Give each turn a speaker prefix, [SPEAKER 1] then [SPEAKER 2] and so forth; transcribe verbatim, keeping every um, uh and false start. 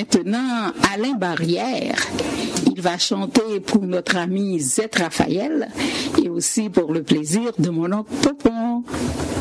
[SPEAKER 1] maintenant Alain Barrière. Il va chanter pour notre ami Zette Raphaël et aussi pour le plaisir de mon oncle Popon.